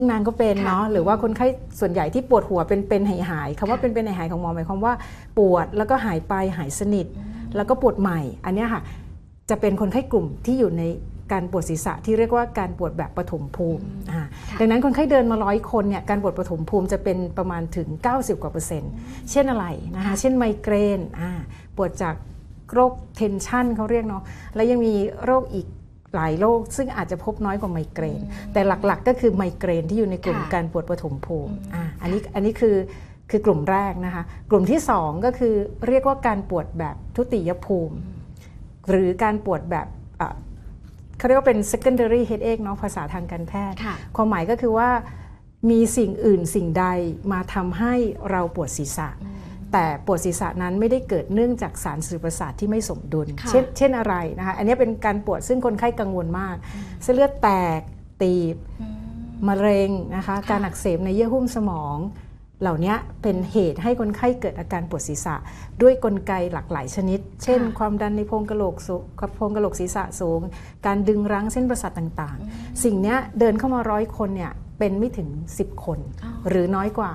นางก็เป็นเนาะหรือว่าคนไข้ส่วนใหญ่ที่ปวดหัวเป็นหายคำว่าเป็นหายของหมอหมายความว่าปวดแล้วก็หายไปหายสนิทแล้วก็ปวดใหม่อันนี้ค่ะจะเป็นคนไข้กลุ่มที่อยู่ในการปวดศีรษะที่เรียกว่าการปวดแบบปฐมภูมิดังนั้นคนไข้เดินมา100 คนเนี่ยการปวดปฐมภูมิจะเป็นประมาณถึง90%กว่าเช่นอะไรนะคะเช่นไมเกรนปวดจากโรคเทนชันเขาเรียกเนาะแล้วยังมีโรคอีกหลายโรคซึ่งอาจจะพบน้อยกว่าไมเกรนแต่หลักๆก็คือไมเกรนที่อยู่ในกลุ่มการปวดปฐมภูมิอันนี้คือกลุ่มแรกนะคะกลุ่มที่2ก็คือเรียกว่าการปวดแบบทุติยภูมิหรือการปวดแบบเขาเรียกว่าเป็น secondary headache เนาะภาษาทางการแพทย์ความหมายก็คือว่ามีสิ่งอื่นสิ่งใดมาทำให้เราปวดศีรษะแต่ปวดศีรษะนั้นไม่ได้เกิดเนื่องจากสารสื่อประสาทที่ไม่สมดุลเช่นอะไรนะคะอันนี้เป็นการปวดซึ่งคนไข้กังวลมากเส้นเลือดแตกตีบมะเร็งนะคะการอักเสบในเยื่อหุ้มสมองเหล่านี้เป็นเหตุให้คนไข้เกิดอาการปวดศีรษะด้วยกลไกหลากหลายชนิดเช่นความดันในโพรงกะโหลกศีรษะสูงการดึงรั้งเส้นประสาทต่างๆสิ่งนี้เดินเข้ามา100 คนเนี่ยเป็นไม่ถึง10 คนหรือน้อยกว่า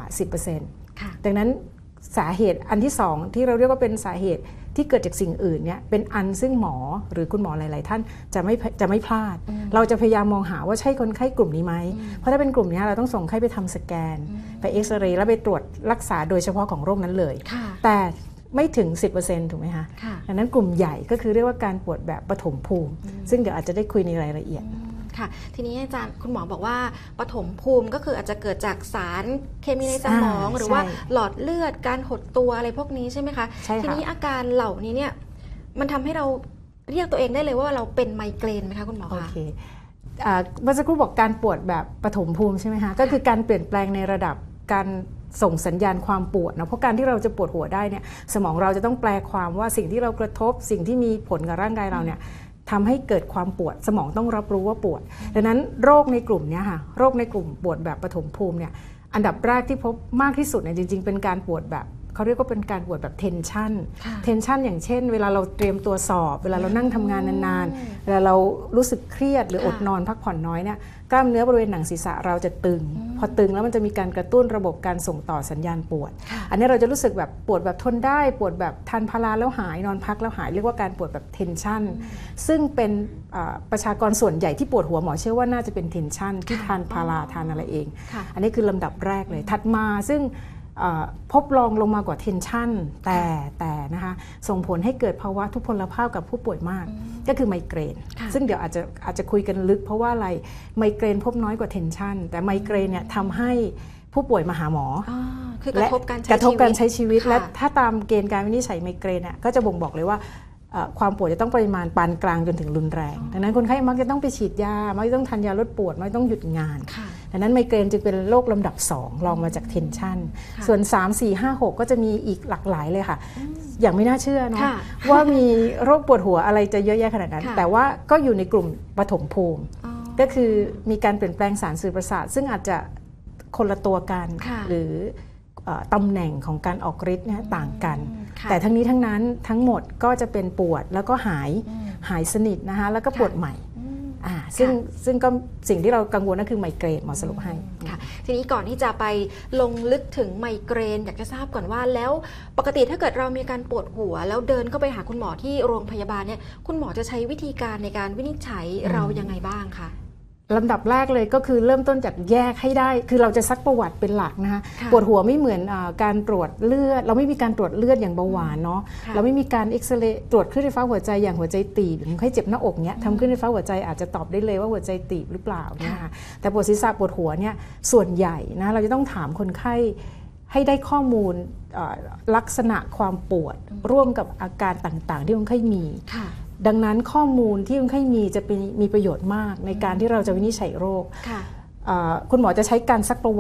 10% ดังนั้นสาเหตุอันที่2ที่เราเรียกว่าเป็นสาเหตุที่เกิดจากสิ่งอื่นเนี่ยเป็นอันซึ่งหมอหรือคุณหมอหลายๆท่านจะไม่พลาดเราจะพยายามมองหาว่าใช่คนไข้กลุ่มนี้ไหมเพราะถ้าเป็นกลุ่มนี้เราต้องส่งไข้ไปทำสแกนไปเอ็กซเรย์แล้วไปตรวจรักษาโดยเฉพาะของโรคนั้นเลยแต่ไม่ถึง 10% ถูกไหมคะดังนั้นกลุ่มใหญ่ก็คือเรียกว่าการปวดแบบปฐมภูมิซึ่งเดี๋ยวอาจจะได้คุยในรายละเอียดค่ะทีนี้อาจารย์คุณหมอบอกว่าปฐมภูมิก็คืออาจจะเกิดจากสารเคมีในสมองหรือว่าหลอดเลือดการหดตัวอะไรพวกนี้ใช่ไหมคะทีนี้อาการเหล่านี้เนี่ยมันทำให้เราเรียกตัวเองได้เลยว่าเราเป็นไมเกรนไหมคะคุณหมอคะโอเคเมื่อสักครู่บอกการปวดแบบปฐมภูมิใช่ไหมคะก็คือการเปลี่ยนแปลงในระดับการส่งสัญญาณความปวดนะเพราะการที่เราจะปวดหัวได้เนี่ยสมองเราจะต้องแปลความว่าสิ่งที่เรากระทบสิ่งที่มีผลกับร่างกายเราเนี่ยทำให้เกิดความปวดสมองต้องรับรู้ว่าปวดดังนั้นโรคในกลุ่มนี้ค่ะโรคในกลุ่มปวดแบบปฐมภูมิเนี่ยอันดับแรกที่พบมากที่สุดเนี่ยจริงๆเป็นการปวดแบบเขาเรียกว่าเป็นการปวดแบบเทนชันอย่างเช่นเวลาเราเตรียมตัวสอบเวลาเรานั่งทำงานนานๆเวลาเรารู้สึกเครียดหรืออดนอนพักผ่อนน้อยเนี่ยกล้ามเนื้อบริเวณหนังศีรษะเราจะตึงพอตึงแล้วมันจะมีการกระตุ้นระบบการส่งต่อสัญญาณปวดอันนี้เราจะรู้สึกแบบปวดแบบทนได้ปวดแบบทานพาราแล้วหายนอนพักแล้วหายเรียกว่าการปวดแบบเทนชันซึ่งเป็นประชากรส่วนใหญ่ที่ปวดหัวหมอเชื่อว่าน่าจะเป็นเทนชันที่ทานพาราทานอะไรเองอันนี้คือลำดับแรกเลยถัดมาซึ่งพบรองลงมากว่าเทนชันแต่นะคะส่งผลให้เกิดภาวะทุพพลภาพกับผู้ป่วยมากก็คือไมเกรนซึ่งเดี๋ยวอาจจะคุยกันลึกเพราะว่าอะไรไมเกรนพบน้อยกว่าเทนชันแต่ไมเกรนเนี่ยทำให้ผู้ป่วยมาหาหมอคือกระทบการใช้ชีวิตและถ้าตามเกณฑ์การวินิจฉัยไมเกรนเนี่ยก็จะบ่งบอกเลยว่าความปวดจะต้องปริมาณปานกลางจนถึงรุนแรงดังนั้นคนไข้มักจะต้องไปฉีดยามักจะต้องทานยาลดปวดมักต้องหยุดงานดังนั้นไมเกรนจึงเป็นโรคลำดับ2รองมาจากเทนชันส่วน3 4 5 6ก็จะมีอีกหลากหลายเลยค่ะอย่างไม่น่าเชื่อเนาะว่ามีโรคปวดหัวอะไรจะเยอะแยะขนาดนั้นแต่ว่าก็อยู่ในกลุ่มปฐมภูมิก็คือมีการเปลี่ยนแปลงสารสื่อประสาทซึ่งอาจจะคนละตัวกันหรือตำแหน่งของการออกฤทธิ์ต่างกันแต่ทั้งนี้ทั้งนั้นทั้งหมดก็จะเป็นปวดแล้วก็หายสนิทนะคะแล้วก็ปวดใหม่ซึ่งก็สิ่งที่เรากังวลก็คือไมเกรนหมอสรุปให้ค่ะทีนี้ก่อนที่จะไปลงลึกถึงไมเกรนอยากจะทราบก่อนว่าแล้วปกติถ้าเกิดเรามีการปวดหัวแล้วเดินเข้าไปหาคุณหมอที่โรงพยาบาลเนี่ยคุณหมอจะใช้วิธีการในการวินิจฉัยเรายังไงบ้างคะลำดับแรกเลยก็คือเริ่มต้นจากแยกให้ได้คือเราจะซักประวัติเป็นหลักนะคะปวดหัวไม่เหมือนการตรวจเลือดเราไม่มีการตรวจเลือดอย่างเบาหวานเนาะเราไม่มีการเอ็กซเรย์ตรวจคลื่นไฟฟ้าหัวใจอย่างหัวใจตีบคนไข้เจ็บหน้าอกเนี้ยทำคลื่นไฟฟ้าหัวใจอาจจะตอบได้เลยว่าหัวใจตีบหรือเปล่านะคะแต่ปวดศีรษะปวดหัวเนี่ยส่วนใหญ่นะเราจะต้องถามคนไข้ให้ได้ข้อมูลลักษณะความปวดร่วมกับอาการต่างๆที่คนไข้มีดังนั้นข้อมูลที่คนไข้มีจะมีประโยชน์มากในการที่เราจะวินิจฉัยโรคคุณหมอจะใช้การซักประวัติไป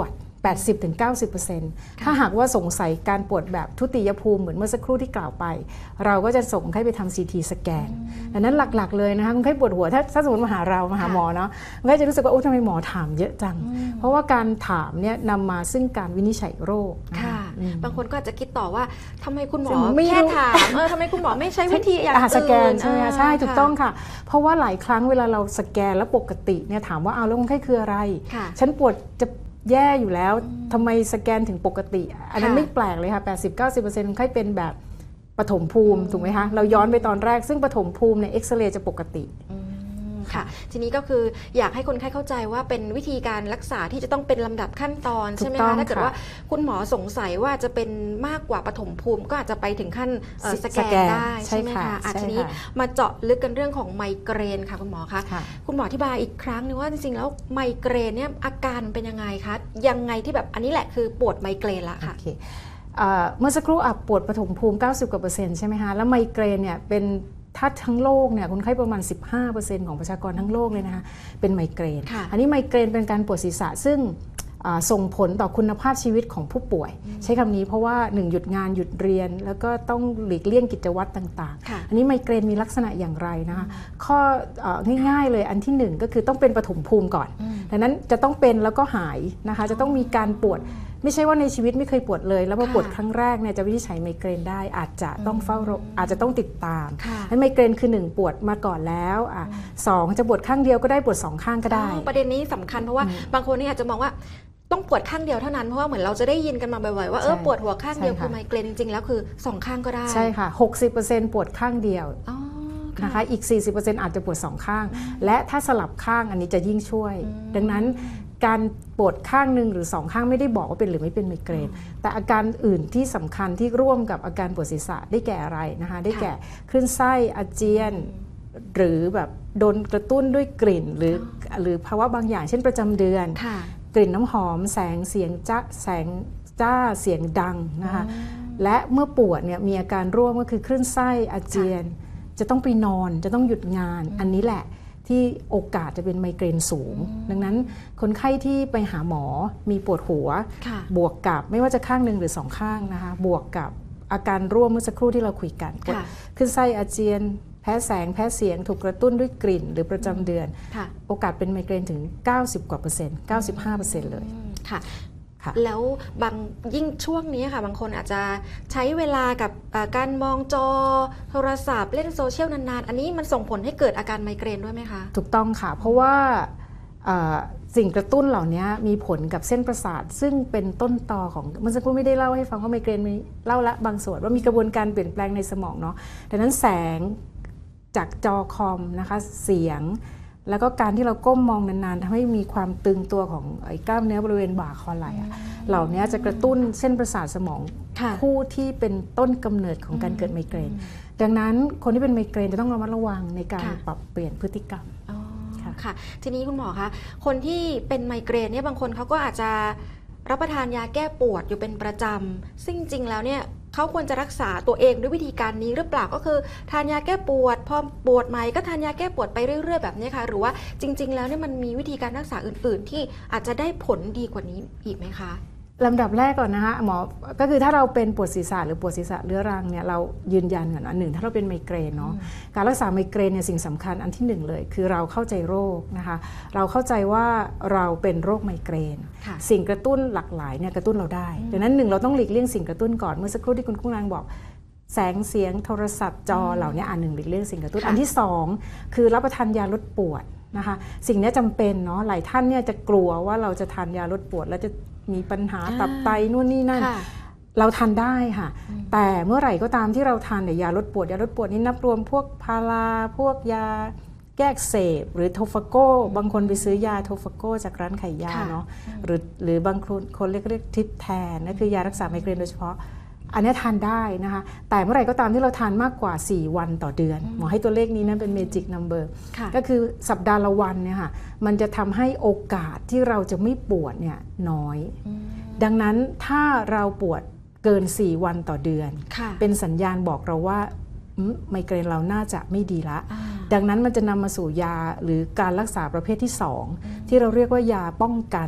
80-90%ถ้าหากว่าสงสัยการปวดแบบทุติยภูมิเหมือนเมื่อสักครู่ที่กล่าวไปเราก็จะส่งให้ไปทำ CT สแกนดังนั้นหลักๆเลยนะคะคนไข้ปวดหัวถ้าสมมติมาหาเรามาหาหมอเนาะคนไข้จะรู้สึกว่าโอ้ทำไมหมอถามเยอะจังเพราะว่าการถามเนี่ยนำมาซึ่งการวินิจฉัยโรคค่ะบางคนก็อาจจะคิดต่อว่าทำไมคุณหมอแค่ถามทำไมคุณหมอไม่ใช้วิธีอย่างอื่นสแกนใช่ไหมใช่ถูกต้องค่ะเพราะว่าหลายครั้งเวลาเราสแกนแล้วปกติเนี่ยถามว่าเอาแล้วคนไข้คืออะไรฉันปวดจะแย่อยู่แล้วทำไมสแกนถึงปกติอันนั้นไม่แปลกเลยค่ะ 80-90% คนไข้เป็นแบบปฐมภูมิถูกไหมคะเราย้อนไปตอนแรกซึ่งปฐมภูมิในเอ็กซเรย์จะปกติค่ะทีนี้ก็คืออยากให้คนไข้เข้าใจว่าเป็นวิธีการรักษาที่จะต้องเป็นลำดับขั้นตอนใช่ไหมคะถ้าเกิดว่าคุณหมอสงสัยว่าจะเป็นมากกว่าปฐมภูมิก็อาจจะไปถึงขั้นสแกนได้ใช่ไหมคะทีนี้มาเจาะลึกกันเรื่องของไมเกรนค่ะคุณหมอคะคุณหมออธิบายอีกครั้งนึงว่าจริงๆแล้วไมเกรนเนี่ยอาการเป็นยังไงคะยังไงที่แบบอันนี้แหละคือปวดไมเกรนละค่ะเมื่อสักครู่ปวดปฐมภูมิ90%ใช่ไหมคะแล้วไมเกรนเนี่ยเป็นถ้าทั้งโลกเนี่ยคนไข้ประมาณ 15% ของประชากรทั้งโลกเลยนะคะเป็นไมเกรนอันนี้ไมเกรนเป็นการปวดศีรษะซึ่งส่งผลต่อคุณภาพชีวิตของผู้ป่วยใช้คำนี้เพราะว่า1หยุดงานหยุดเรียนแล้วก็ต้องหลีกเลี่ยงกิจวัตรต่างๆอันนี้ไมเกรนมีลักษณะอย่างไรนะคะข้อง่ายๆเลยอันที่1ก็คือต้องเป็นปฐมภูมิก่อนดังนั้นจะต้องเป็นแล้วก็หายนะคะจะต้องมีการปวดไม่ใช่ว่าในชีวิตไม่เคยปวดเลยแล้วพอปวดครั้งแรกเนี่ยจะวินิจฉัยไมเกรนได้อาจจะต้องเฝ้าอาจจะต้องติดตามไมเกรนคือ1ปวดมาก่อนแล้ว2จะปวดข้างเดียวก็ได้ปวด2ข้างก็ได้ประเด็นนี้สำคัญเพราะว่าบางคนนี่อาจจะมองว่าต้องปวดข้างเดียวเท่านั้นเพราะว่าเหมือนเราจะได้ยินกันมาบ่อยๆว่าปวดหัวข้างเดียวคือไมเกรนจริงๆแล้วคือ2ข้างก็ได้ใช่ค่ะ 60% ปวดข้างเดียวนะคะอีก 40% อาจจะปวด2ข้างและถ้าสลับข้างอันนี้จะยิ่งช่วยดังนั้นการปวดข้างหนึ่งหรือ2ข้างไม่ได้บอกว่าเป็นหรือไม่เป็นไมเกรนแต่อาการอื่นที่สำคัญที่ร่วมกับอาการปวดศีรษะได้แก่อะไรนะคะได้แก่คลื่นไส้อาเจียนหรือแบบโดนกระตุ้นด้วยกลิ่นหรือภาวะบางอย่างเช่นประจำเดือนกลิ่นน้ำหอมแสงเสียงจ้าเสียงดังนะคะและเมื่อปวดเนี่ยมีอาการร่วมก็คือคลื่นไส้อาเจียนจะต้องไปนอนจะต้องหยุดงานอันนี้แหละที่โอกาสจะเป็นไมเกรนสูงดังนั้นคนไข้ที่ไปหาหมอมีปวดหัวบวกกับไม่ว่าจะข้างหนึ่งหรือ2ข้างนะคะบวกกับอาการร่วมเมื่อสักครู่ที่เราคุยกันขึ้นไส้อาเจียนแพ้แสงแพ้เสียงถูกกระตุ้นด้วยกลิ่นหรือประจำเดือนโอกาสเป็นไมเกรนถึง90กว่า%, 95% เลยค่ะแล้วบางยิ่งช่วงนี้ค่ะบางคนอาจจะใช้เวลากับการมองจอโทรศัพท์เล่นโซเชียลนานๆอันนี้มันส่งผลให้เกิดอาการไมเกรนด้วยไหมคะถูกต้องค่ะเพราะว่าสิ่งกระตุ้นเหล่านี้มีผลกับเส้นประสาทซึ่งเป็นต้นตอของเมื่อสักครู่ไม่ได้เล่าให้ฟังว่าไมเกรนมีเล่าละบางส่วนว่ามีกระบวนการเปลี่ยนแปลงในสมองเนาะดังนั้นแสงจากจอคอมนะคะเสียงแล้วก็การที่เราก้มมองนานๆทำให้มีความตึงตัวของกล้ามเนื้อบริเวณบ่าคอไหล่เหล่านี้จะกระตุ้นเส้นประสาทสมองคู่ที่เป็นต้นกำเนิดของการเกิดไมเกรนดังนั้นคนที่เป็นไมเกรนจะต้องระมัดระวังในการปรับเปลี่ยนพฤติกรรมค่ะทีนี้คุณหมอคะคนที่เป็นไมเกรนเนี่ยบางคนเขาก็อาจจะรับประทานยาแก้ปวดอยู่เป็นประจำซึ่งจริงแล้วเนี่ยเขาควรจะรักษาตัวเองด้วยวิธีการนี้หรือเปล่าก็คือทานยาแก้ปวดพอปวดใหม่ก็ทานยาแก้ปวดไปเรื่อยๆแบบนี้ค่ะหรือว่าจริงๆแล้วเนี่ยมันมีวิธีการรักษาอื่นๆที่อาจจะได้ผลดีกว่านี้อีกไหมคะลำดับแรกก่อนนะคะหมอก็คือถ้าเราเป็นปวดศีรษะหรือปวดศีรษะเรื้อรังเนี่ยเรายืนยันก่อนอันหนึ่งถ้าเราเป็นไมเกรนเนาะการรักษาไมเกรนเนี่ยสิ่งสำคัญอันที่1เลยคือเราเข้าใจโรคนะคะเราเข้าใจว่าเราเป็นโรคไมเกรนสิ่งกระตุ้นหลากหลายเนี่ยกระตุ้นเราได้ดังนั้น1เราต้องหลีกเลี่ยงสิ่งกระตุ้นก่อนเมื่อสักครู่ที่คุณกุ้งนางบอกแสงเสียงโทรศัพท์จอเหล่านี้อันหนึ่งหลีกเลี่ยงสิ่งกระตุ้นอันที่2คือรับประทานยาลดปวดนะคะสิ่งนี้จำเป็นเนาะหลายท่านเนี่ยจะกลัวว่าเราจะทานยาลดปวดแล้วจะมีปัญหาตับไตนู่นนี่นั่นเราทานได้ค่ะแต่เมื่อไหร่ก็ตามที่เราทานยาลดปวดนี่นับรวมพวกพาราพวกยาแก้อักเสบหรือโทฟาโก้บางคนไปซื้อยาโทฟาโก้จากร้านขายยาเนาะหรือบางคนเรียกทิปแทนนั่นคือยารักษาไมเกรนโดยเฉพาะอันนี้ทานได้นะคะแต่เมื่อไหร่ก็ตามที่เราทานมากกว่า4วันต่อเดือนหมอให้ตัวเลขนี้นะเป็นเมจิกนัมเบอร์ก็คือสัปดาห์ละวันเนี่ยค่ะมันจะทำให้โอกาสที่เราจะไม่ปวดเนี่ยน้อยดังนั้นถ้าเราปวดเกิน4วันต่อเดือนเป็นสัญญาณบอกเราว่าไมเกรนเราน่าจะไม่ดีละดังนั้นมันจะนำมาสู่ยาหรือการรักษาประเภทที่2ที่เราเรียกว่ายาป้องกัน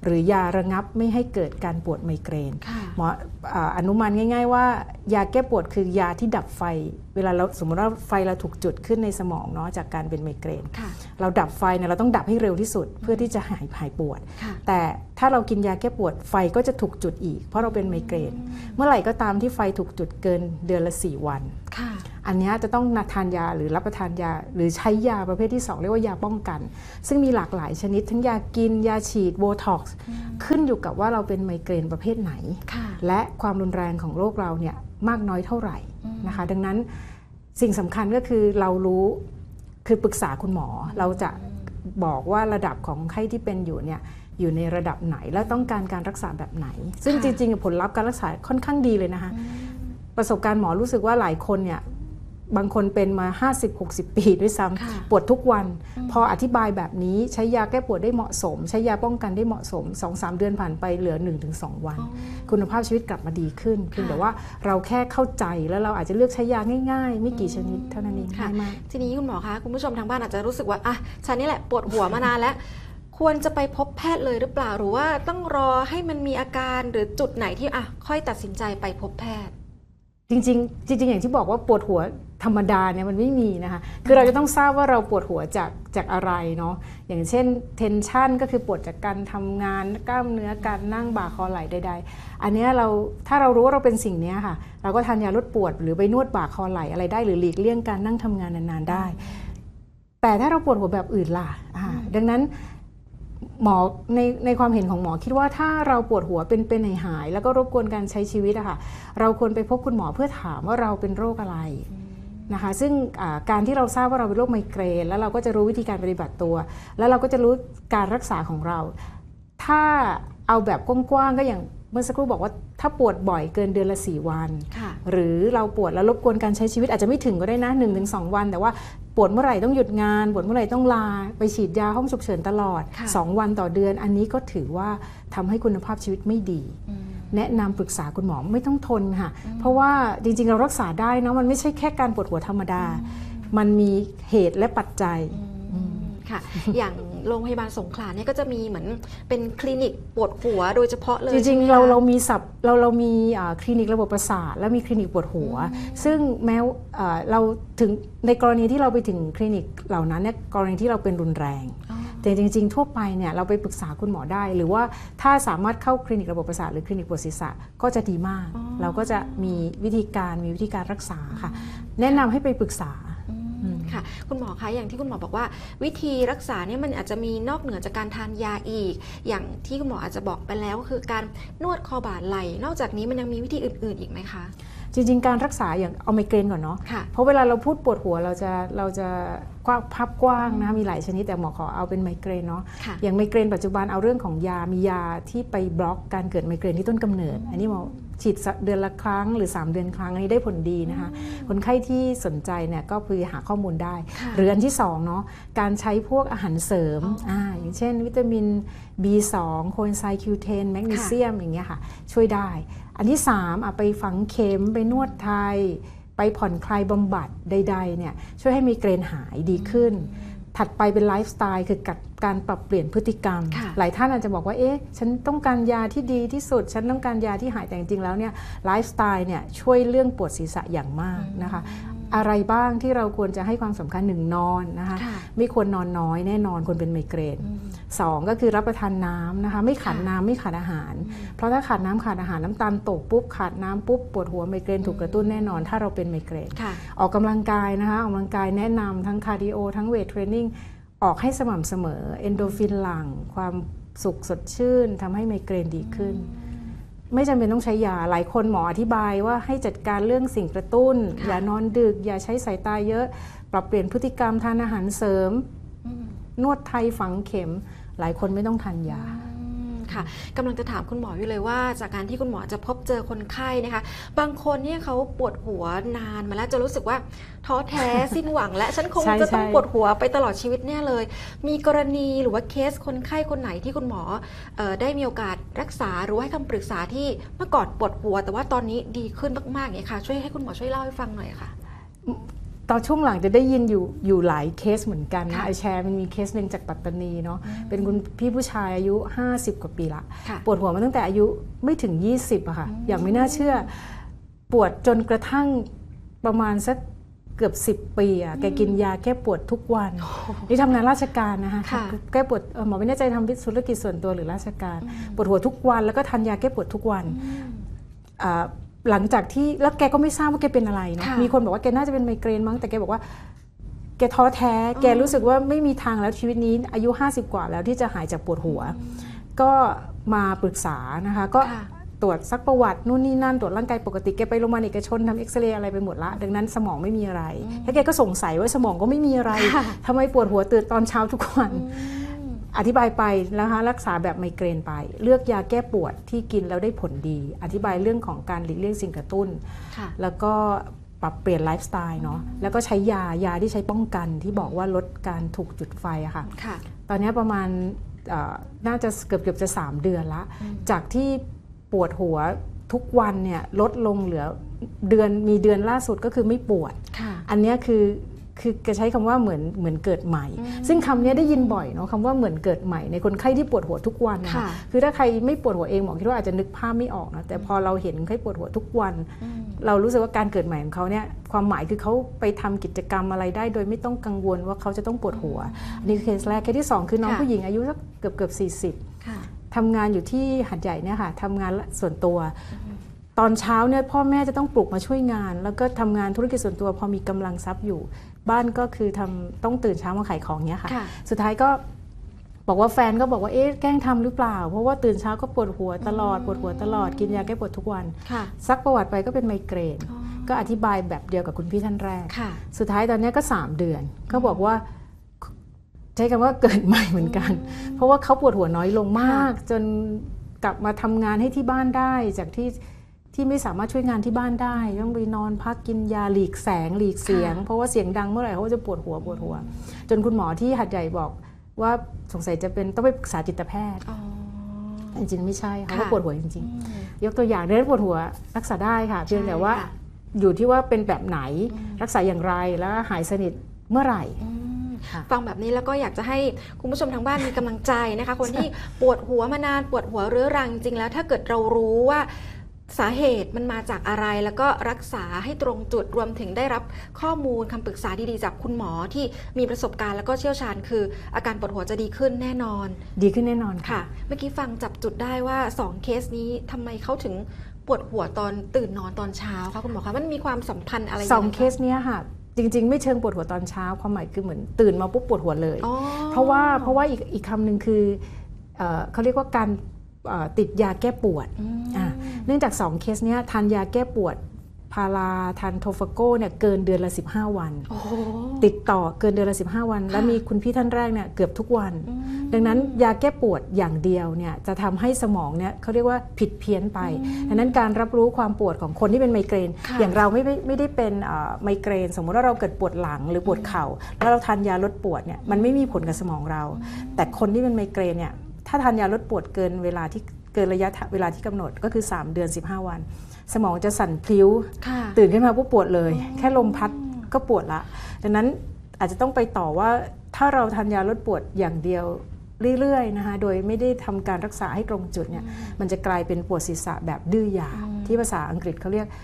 หรือยาระงับไม่ให้เกิดการปวดไมเกรนหมออนุมานง่ายๆว่ายาแก้ปวดคือยาที่ดับไฟเวลาเราสมมติว่าไฟเราถูกจุดขึ้นในสมองเนาะจากการเป็นไมเกรนเราดับไฟเนี่ยเราต้องดับให้เร็วที่สุดเพื่อที่จะหายปวดแต่ถ้าเรากินยาแก้ปวดไฟก็จะถูกจุดอีกเพราะเราเป็นไมเกรนเมื่อไหร่ก็ตามที่ไฟถูกจุดเกินเดือนละ4 วันอันนี้จะต้องทานยาหรือรับประทานยาหรือใช้ยาประเภทที่2เรียกว่ายาป้องกันซึ่งมีหลากหลายชนิดทั้งยากินยาฉีดโบท็อกซ์ขึ้นอยู่กับว่าเราเป็นไมเกรนประเภทไหนและความรุนแรงของโรคเราเนี่ยมากน้อยเท่าไหร่นะคะดังนั้นสิ่งสำคัญก็คือเรารู้คือปรึกษาคุณหมอเราจะบอกว่าระดับของไข้ที่เป็นอยู่เนี่ยอยู่ในระดับไหนและต้องการการรักษาแบบไหนซึ่งจริงๆผลลัพธ์การรักษาค่อนข้างดีเลยนะคะประสบการณ์หมอรู้สึกว่าหลายคนเนี่ยบางคนเป็นมา 50-60 ปีด้วยซ้ำปวดทุกวันพออธิบายแบบนี้ใช้ยาแก้ปวดได้เหมาะสมใช้ยาป้องกันได้เหมาะสม 2-3 เดือนผ่านไปเหลือ 1-2 วันคุณภาพชีวิตกลับมาดีขึ้นเพียงแต่ว่าเราแค่เข้าใจแล้วเราอาจจะเลือกใช้ยาง่ายๆไม่กี่ชนิดเท่านั้นเองง่ายมากทีนี้คุณหมอคะคุณผู้ชมทางบ้านอาจจะรู้สึกว่าอ่ะฉันนี่แหละปวดหัวมานานแล้วควรจะไปพบแพทย์เลยหรือเปล่าหรือว่าต้องรอให้มันมีอาการหรือจุดไหนที่ค่อยตัดสินใจไปพบแพทย์จริงๆอย่างที่บอกว่าปวดหัวธรรมดาเนี่ยมันไม่มีนะคะคือเราจะต้องทราบว่าเราปวดหัวจากอะไรเนาะอย่างเช่นเทนชันก็คือปวดจากการทำงานกล้ามเนื้อการนั่งบ่าคอไหล่ใดๆอันนี้ถ้าเรารู้ว่าเราเป็นสิ่งนี้ค่ะเราก็ทานยาลดปวดหรือไปนวดบ่าคอไหล่อะไรได้หรือหลีกเลี่ยงการนั่งทำงานนานๆได้แต่ถ้าเราปวดหัวแบบอื่นล่ะดังนั้นหมอในความเห็นของหมอคิดว่าถ้าเราปวดหัวเป็นหายแล้วก็รบกวนการใช้ชีวิตอะค่ะเราควรไปพบคุณหมอเพื่อถามว่าเราเป็นโรคอะไรนะคะซึ่งการที่เราทราบว่าเราเป็นโรคไมเกรนแล้วเราก็จะรู้วิธีการปฏิบัติตัวแล้วเราก็จะรู้การรักษาของเราถ้าเอาแบบกว้างๆก็อย่างเมื่อสักครู่บอกว่าถ้าปวดบ่อยเกินเดือนละ4 วันหรือเราปวดแล้วรบกวนการใช้ชีวิตอาจจะไม่ถึงก็ได้นะ 1-2 วันแต่ว่าปวดเมื่อไหร่ต้องหยุดงานปวดเมื่อไหร่ต้องลาไปฉีดยาห้องฉุกเฉินตลอด2 วันต่อเดือนอันนี้ก็ถือว่าทำให้คุณภาพชีวิตไม่ดีแนะนำปรึกษาคุณหมอไม่ต้องทนค่ะเพราะว่าจริงๆเรารักษาได้นะมันไม่ใช่แค่การปวดหัวธรรมดามันมีเหตุและปัจจัยค่ะอย่างโรงพยาบาลสงขลาเนี่ยก็จะมีเหมือนเป็นคลินิกปวดหัวโดยเฉพาะเลยจริงๆเรามีเรามีคลินิกระบบประสาทแล้วมีคลินิกปวดหัวซึ่งแม้เราถึงในกรณีที่เราไปถึงคลินิกเหล่านั้นเนี่ยกรณีที่เราเป็นรุนแรงแต่จริงๆทั่วไปเนี่ยเราไปปรึกษาคุณหมอได้หรือว่าถ้าสามารถเข้าคลินิกระบบประสาทหรือคลินิกปวดศีรษะก็จะดีมากเราก็จะมีวิธีการรักษาค่ะแนะนำให้ไปปรึกษาค่ะคุณหมอคะอย่างที่คุณหมอบอกว่าวิธีรักษาเนี่ยมันอาจจะมีนอกเหนือจากการทานยาอีกอย่างที่คุณหมออาจจะบอกไปแล้วก็คือการนวดคอบ่าไหล่นอกจากนี้มันยังมีวิธีอื่นๆอีกไหมคะจริงๆการรักษาอย่างเอาไมเกรนก่อนเนาะเพราะเวลาเราพูดปวดหัวเราจะกว้างภาพกว้างนะมีหลายชนิดแต่หมอขอเอาเป็นไมเกรนเนาะอย่างไมเกรนปัจจุบันเอาเรื่องของยามียาที่ไปบล็อกการเกิดไมเกรนที่ต้นกำเนิดอันนี้หมอฉีดเดือนละครั้งหรือ3 เดือนครั้งอันนี้ได้ผลดีนะคะคนไข้ที่สนใจเนี่ยก็คือหาข้อมูลได้หรืออันที่2เนาะการใช้พวกอาหารเสริมอย่างเช่นวิตามิน B2 โคเอนไซม์ Q10 แมกนีเซียมอย่างเงี้ยค่ะช่วยได้อันที่3ไปฝังเข็มไปนวดไทยไปผ่อนคลายบำบัดใดๆเนี่ยช่วยให้มีเกรนหายดีขึ้นถัดไปเป็นไลฟ์สไตล์คือการปรับเปลี่ยนพฤติกรรมหลายท่านอาจจะบอกว่าเอ๊ะฉันต้องการยาที่ดีที่สุดฉันต้องการยาที่หายแต่จริงๆแล้วเนี่ยไลฟ์สไตล์เนี่ยช่วยเรื่องปวดศีรษะอย่างมากนะคะอะไรบ้างที่เราควรจะให้ความสำคัญ1นอนนะคะไม่ควรนอนน้อยแน่นอนคนเป็นไมเกรน2ก็คือรับประทานน้ำนะคะไม่ขาดน้ำไม่ขาดอาหารเพราะถ้าขาดน้ำขาดอาหารน้ำตาลตกปุ๊บขาดน้ำปุ๊บปวดหัวไมเกรนถูกกระตุ้นแน่นอนถ้าเราเป็นไมเกรนออกกำลังกายนะคะออกกำลังกายแนะนำทั้งคาร์ดิโอทั้งเวทเทรนนิ่งออกให้สม่ำเสมอเอนโดฟินหลั่งความสุขสดชื่นทำให้ไมเกรนดีขึ้นไม่จำเป็นต้องใช้ยาหลายคนหมออธิบายว่าให้จัดการเรื่องสิ่งกระตุ้นอย่านอนดึกอย่าใช้สายตาเยอะปรับเปลี่ยนพฤติกรรมทานอาหารเสริมนวดไทยฝังเข็มหลายคนไม่ต้องทานยาค่ะกำลังจะถามคุณหมออยู่เลยว่าจากการที่คุณหมอจะพบเจอคนไข้นะคะบางคนเนี่ยเขาปวดหัวนานมาแล้วจะรู้สึกว่าท้อแท้สิ้นหวังและฉันคงจะต้องปวดหัวไปตลอดชีวิตแน่เลยมีกรณีหรือว่าเคสคนไข้คนไหนที่คุณหมอได้มีโอกาสรักษาหรือให้คำปรึกษาที่เมื่อก่อนปวดหัวแต่ว่าตอนนี้ดีขึ้นมากๆเนี่ยค่ะช่วยให้คุณหมอช่วยเล่าให้ฟังหน่อยค่ะตอนช่วงหลังจะได้ยินอยู่หลายเคสเหมือนกันนะไอแชร์มันมีเคสหนึ่งจากปัตตานีเนาะเป็นคุณพี่ผู้ชายอายุ50กว่าปีละปวดหัวมาตั้งแต่อายุไม่ถึง20อะค่ะอย่างไม่น่าเชื่อปวดจนกระทั่งประมาณสักเกือบ10 ปีอะแกกินยาแก้ปวดทุกวันนี่ทำงานราชการนะคะแก้ปวดหมอไม่แน่ใจทำธุรกิจส่วนตัวหรือราชการปวดหัวทุกวันแล้วก็ทานยาแก้ปวดทุกวันหลังจากที่แล้วแกก็ไม่ทราบว่าแกเป็นอะไรเนาะมีคนบอกว่าแกน่าจะเป็นไมเกรนมั้งแต่แกบอกว่าแกท้อแท้แกรู้สึกว่าไม่มีทางแล้วชีวิตนี้อายุ50กว่าแล้วที่จะหายจากปวดหัวก็มาปรึกษานะคะก็ตรวจซักประวัตินู่นนี่นั่นตรวจร่างกายปกติแกไปโรงพยาบาลเอกชนทำเอ็กซเรย์อะไรไปหมดละดังนั้นสมองไม่มีอะไรแล้วแกก็สงสัยว่าสมองก็ไม่มีอะไรทำไมปวดหัวตื่นตอนเช้าทุกวันอธิบายไปนะคะรักษาแบบไมเกรนไปเลือกยาแก้ปวดที่กินแล้วได้ผลดีอธิบายเรื่องของการหลีกเลี่ยงสิ่งกระตุ้นแล้วก็ปรับเปลี่ยนไลฟ์สไตล์เนาะแล้วก็ใช้ยาที่ใช้ป้องกันที่บอกว่าลดการถูกจุดไฟอะค่ะตอนนี้ประมาณน่าจะเกือบจะ3 เดือนละจากที่ปวดหัวทุกวันเนี่ยลดลงเหลือมีเดือนล่าสุดก็คือไม่ปวดอันนี้คือจะใช้คำว่าเหมือนเกิดใหม่ซึ่งคำนี้ได้ยินบ่อยเนาะคำว่าเหมือนเกิดใหม่ในคนไข้ที่ปวดหัวทุกวันนะคะคือถ้าใครไม่ปวดหัวเองหมอคิดว่าอาจจะนึกภาพไม่ออกนะแต่พอเราเห็นคนไข้ปวดหัวทุกวันเรารู้สึกว่าการเกิดใหม่ของเขาเนี่ยความหมายคือเขาไปทำกิจกรรมอะไรได้โดยไม่ต้องกังวลว่าเขาจะต้องปวดหัวอันนี้คือเคสแรกเคสที่2คือน้องผู้หญิงอายุสักเกือบ40ทำงานอยู่ที่หาดใหญ่เนี่ยค่ะทำงานส่วนตัวตอนเช้าเนี่ยพ่อแม่จะต้องปลุกมาช่วยงานแล้วก็ทำงานธุรกิจส่วนตัวพอมีกำลังทรัพย์อยู่บ้านก็คือต้องตื่นเช้ามาขายของเนี้ยค่ะสุดท้ายก็บอกว่าแฟนก็บอกว่าเอ๊ะแกล้งทำหรือเปล่าเพราะว่าตื่นเช้าก็ปวดหัวตลอดกินยาแก้ปวดทุกวันซักประวัติไปก็เป็นไมเกรนก็อธิบายแบบเดียวกับคุณพี่ท่านแรกสุดท้ายตอนนี้ก็3 เดือนเขาบอกว่าใช้คำว่าเกิดใหม่เหมือนกันเพราะว่าเขาปวดหัวน้อยลงมากจนกลับมาทำงานให้ที่บ้านได้จากที่ไม่สามารถช่วยงานที่บ้านได้ต้องไปนอนพักกินยาหลีกแสงหลีกเสียงเพราะว่าเสียงดังเมื่อไหร่เขาจะปวดหัวจนคุณหมอที่หัดใหญ่บอกว่าสงสัยจะเป็นต้องไปปรึกษาจิตแพทย์จริงๆไม่ใช่เขาก็ปวดหัวจริงๆยกตัวอย่างเรื่องปวดหัวรักษาได้ค่ะเพียงแต่ว่าอยู่ที่ว่าเป็นแบบไหนรักษาอย่างไรแล้วหายสนิทเมื่อไหร่ฟังแบบนี้แล้วก็อยากจะให้คุณผู้ชมทางบ้านมีกำลังใจนะคะคนที่ปวดหัวมานานปวดหัวเรื้อรังจริงแล้วถ้าเกิดเรารู้ว่าสาเหตุมันมาจากอะไรแล้วก็รักษาให้ตรงจุดรวมถึงได้รับข้อมูลคำปรึกษาดีๆจากคุณหมอที่มีประสบการณ์แล้วก็เชี่ยวชาญคืออาการปวดหัวจะดีขึ้นแน่นอนค่ะเมื่อกี้ฟังจับจุดได้ว่า2 เคสนี้ทำไมเขาถึงปวดหัวตอนตื่นนอนตอนเช้าคะคุณหมอคะมันมีความสัมพันธ์อะไร 2 เคสนี้ค่ะจริงๆไม่เชิงปวดหัวตอนเช้าความหมายคือเหมือนตื่นมาปุ๊บปวดหัวเลยเพราะว่าอีกคำหนึ่งคือเขาเรียกว่าการติดยาแก้ปวดเนื่องจาก2 เคสนี้ทานยาแก้ปวดพาราทานโทฟาโก้เนี่ยเกินเดือนละ15 วันติดต่อเกินเดือนละ15 วันแล้วมีคุณพี่ท่านแรกเนี่ยเกือบทุกวันดังนั้นยาแก้ปวดอย่างเดียวเนี่ยจะทำให้สมองเนี่ยเขาเรียกว่าผิดเพี้ยนไปดังนั้นการรับรู้ความปวดของคนที่เป็นไมเกรนอย่างเราไม่ได้เป็นไมเกรนสมมติว่าเราเกิดปวดหลังหรือปวดเข่าแล้วเราทานยาลดปวดเนี่ยมันไม่มีผลกับสมองเราแต่คนที่เป็นไมเกรนเนี่ยถ้าทานยาลดปวดเกินระยะเวลาที่กำหนดก็คือ3 เดือน15 วันสมองจะสั่นพลิ้วตื่นขึ้นมาปุ๊บปวดเลยแค่ลมพัดก็ปวดละดังนั้นอาจจะต้องไปต่อว่าถ้าเราทานยาลดปวดอย่างเดียวเรื่อยๆนะคะโดยไม่ได้ทำการรักษาให้ตรงจุดเนี่ยมันจะกลายเป็นปวดศีรษะแบบดื้อยาที่ภาษาอังกฤษเขาเรียก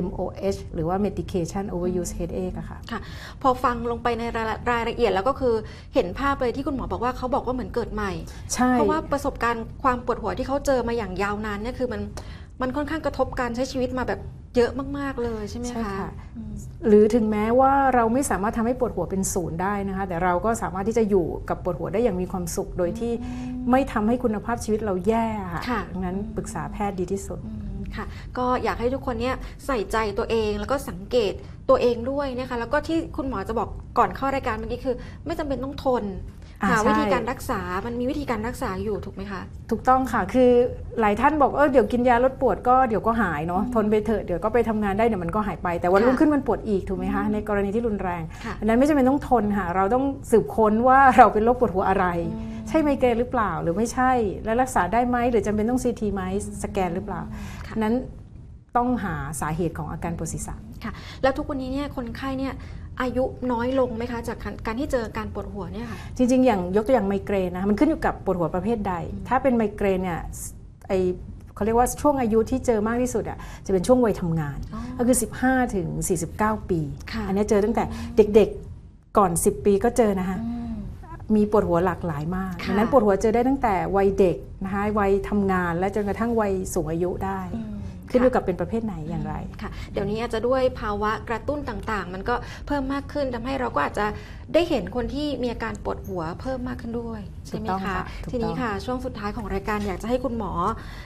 MOH หรือว่า medication overuse headache อะค่ะพอฟังลงไปในรายละเอียดแล้วก็คือเห็นภาพเลยที่คุณหมอบอกว่าเขาบอกว่าเหมือนเกิดใหม่เพราะว่าประสบการณ์ความปวดหัวที่เขาเจอมาอย่างยาวนานเนี่ยคือมันค่อนข้างกระทบการใช้ชีวิตมาแบบเยอะมากๆเลยใช่ไหมคะหรือถึงแม้ว่าเราไม่สามารถทำให้ปวดหัวเป็น0ได้นะคะแต่เราก็สามารถที่จะอยู่กับปวดหัวได้อย่างมีความสุขโดยที่ไม่ทำให้คุณภาพชีวิตเราแย่ค่ะดังนั้นปรึกษาแพทย์ดีที่สุดค่ะก็อยากให้ทุกคนเนี่ยใส่ใจตัวเองแล้วก็สังเกตตัวเองด้วยนะคะแล้วก็ที่คุณหมอจะบอกก่อนเข้ารายการเมื่อกี้คือไม่จำเป็นต้องทนหาวิธีการรักษามันมีวิธีการรักษาอยู่ถูกไหมคะถูกต้องค่ะคือหลายท่านบอกเดี๋ยวกินยาลดปวดก็เดี๋ยวก็หายเนาะทนไปเถอะเดี๋ยวก็ไปทำงานได้เดี๋ยวมันก็หายไปแต่วันรุ่งขึ้นมันปวดอีกถูกไหมคะในกรณีที่รุนแรงอันนั้นไม่จำเป็นต้องทนค่ะเราต้องสืบค้นว่าเราเป็นโรคปวดหัวอะไรใช่ไมเกรนหรือเปล่าหรือไม่ใช่และรักษาได้ไหมหรือจำเป็นต้อง CT ไหมสแกนหรือเปล่านั้นต้องหาสาเหตุของอาการปวดศีรษะค่ะแล้วทุกวันนี้เนี่ยคนไข้เนี่ยอายุน้อยลงไหมคะจากการที่เจอการปวดหัวเนี่ยค่ะจริงๆอย่างยกตัวอย่างไมเกรนนะมันขึ้นอยู่กับปวดหัวประเภทใดถ้าเป็นไมเกรนเนี่ยเขาเรียกว่าช่วงอายุที่เจอมากที่สุดอ่ะจะเป็นช่วงวัยทำงานก็คือ15ถึง49 ปีอันนี้เจอตั้งแต่เด็กๆก่อน10 ปีก็เจอนะคะมีปวดหัวหลากหลายมากดังนั้นปวดหัวเจอได้ตั้งแต่วัยเด็กนะคะวัยทำงานและจนกระทั่งวัยสูงอายุได้ขึ้นอยู่กับเป็นประเภทไหนอย่างไรค่ะเดี๋ยวนี้อาจจะด้วยภาวะกระตุ้นต่างๆมันก็เพิ่มมากขึ้นทำให้เราก็อาจจะได้เห็นคนที่มีอาการปวดหัวเพิ่มมากขึ้นด้วยใช่ไหมคะทีนี้ค่ะช่วงสุดท้ายของรายการอยากจะให้คุณหมอ